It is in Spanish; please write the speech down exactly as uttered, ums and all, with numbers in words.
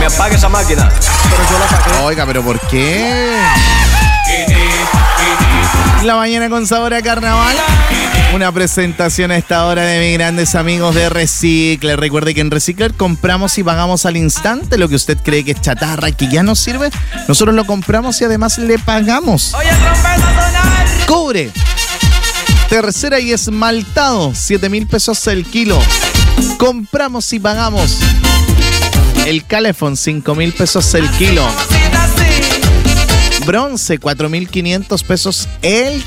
apague esa máquina. Pero yo la saqué. Oiga, ¿pero por qué? La mañana con sabor a carnaval. Una presentación a esta hora de mis grandes amigos de Recicle. Recuerde que en Recicler compramos y pagamos al instante lo que usted cree que es chatarra y que ya no sirve. Nosotros lo compramos y además le pagamos. Oye, trompeta sonar. Cobre, tercera y esmaltado, siete mil pesos el kilo. Compramos y pagamos. El Calefón, cinco mil pesos el kilo. Bronce, cuatro mil quinientos pesos el